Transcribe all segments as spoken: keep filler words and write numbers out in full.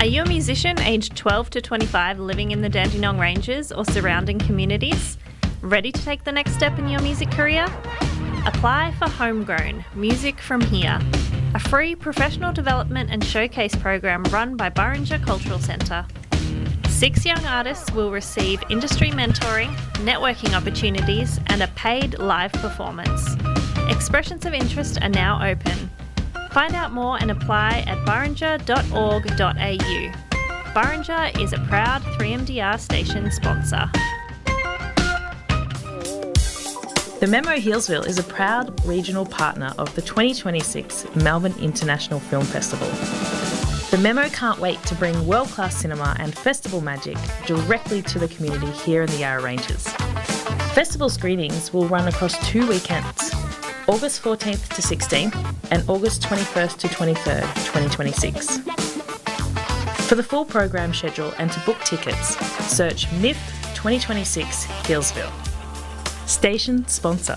Are you a musician aged twelve to twenty-five living in the Dandenong Ranges or surrounding communities? Ready to take the next step in your music career? Apply for Homegrown, Music From Here, a free professional development and showcase program run by Burrinja Cultural Centre. Six young artists will receive industry mentoring, networking opportunities and a paid live performance. Expressions of interest are now open. Find out more and apply at burrinja dot org dot a u. Burrinja is a proud three M D R station sponsor. The Memo Healesville is a proud regional partner of the twenty twenty-six Melbourne International Film Festival. The Memo can't wait to bring world-class cinema and festival magic directly to the community here in the Yarra Ranges. Festival screenings will run across two weekends, August fourteenth to sixteenth and August twenty-first to twenty-third, twenty twenty-six. For the full program schedule and to book tickets, search M I F twenty twenty-six Healesville. Station sponsor.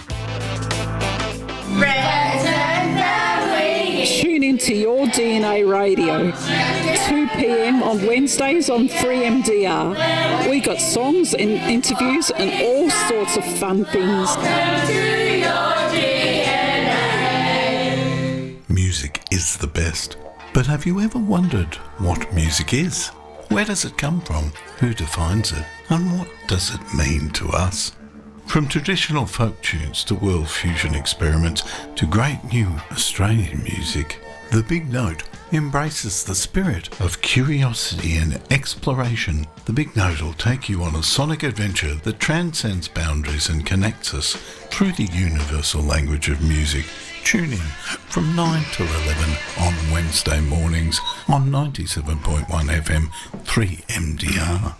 Tune into Your D N A Radio, two p m on Wednesdays on three M D R. We got songs and interviews and all sorts of fun things. Music is the best, but have you ever wondered what music is? Where does it come from? Who defines it? And what does it mean to us? From traditional folk tunes to world fusion experiments to great new Australian music, The Big Note embraces the spirit of curiosity and exploration. The Big Note will take you on a sonic adventure that transcends boundaries and connects us through the universal language of music. Tune in from nine till eleven on Wednesday mornings on ninety-seven point one F M three M D R.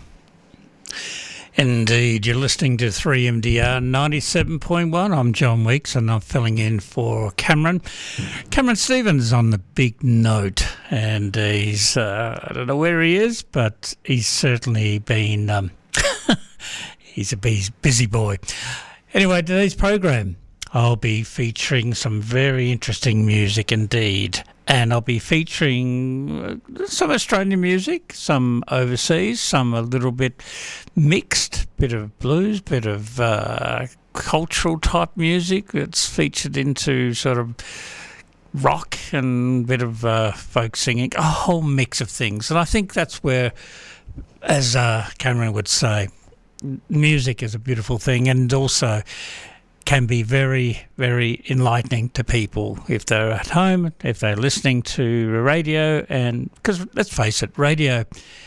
Indeed, you're listening to three M D R ninety-seven point one. I'm John Weeks and I'm filling in for Cameron. Cameron Stevens on The Big Note, and he's, uh, I don't know where he is, but he's certainly been, um, he's a busy boy. Anyway, today's program, I'll be featuring some very interesting music indeed. And I'll be featuring some Australian music, some overseas, some a little bit mixed, bit of blues, bit of uh, cultural type music that's featured into sort of rock and a bit of uh, folk singing, a whole mix of things. And I think that's where, as uh, Cameron would say, music is a beautiful thing, and also can be very, very enlightening to people if they're at home, if they're listening to radio. And because let's face it, radio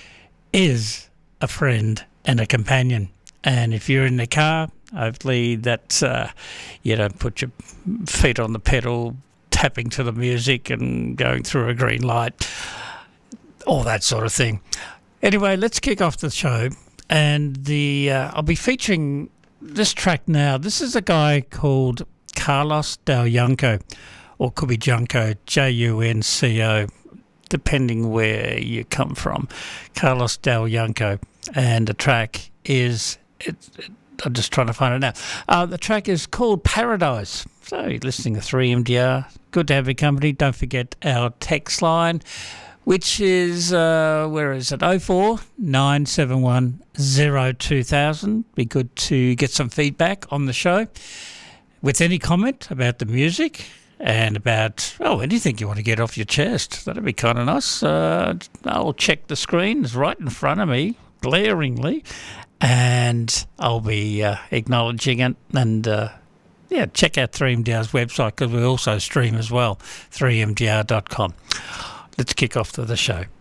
is a friend and a companion. And if you're in the car, hopefully that uh, you don't put your feet on the pedal, tapping to the music and going through a green light, all that sort of thing. Anyway, let's kick off the show. And the uh, I'll be featuring this track now. This is a guy called Carlos Del Junco, or could be Junco, J U N C O, depending where you come from. Carlos Del Junco, and the track is, it, it, I'm just trying to find it now. Uh, the track is called Paradise. So you're listening to three M D R. Good to have your company. Don't forget our text line, which is, uh, where is it, oh four nine seven one oh two thousand. Be good to get some feedback on the show with any comment about the music and about, oh, anything you want to get off your chest. That'd be kind of nice. Uh, I'll check the screen. It's right in front of me, glaringly, and I'll be uh, acknowledging it. And, uh, yeah, check out three M D R's website, because we also stream as well, three M D R dot com. Let's kick off to the show.